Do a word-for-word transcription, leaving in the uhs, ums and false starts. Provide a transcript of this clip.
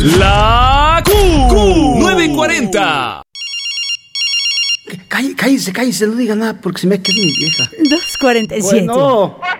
La Q nueve cuarenta. Cállese, cállese, no diga nada porque se me que es mi vieja. dos cuarenta y siete. Bueno.